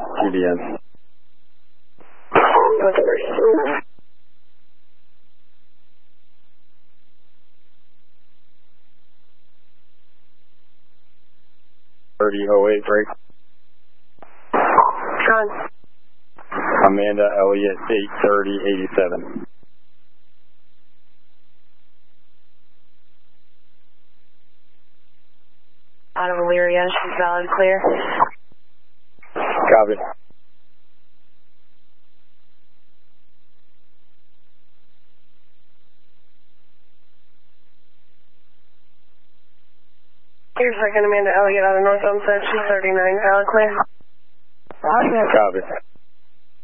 TDN. What's the first? 3008 break. Sean. Amanda Elliott 83087. Autumn Illyria, she's valid, clear. Copy. Here's second Amanda Elliott out of North Olmsted, 239, valid, clear. Copy.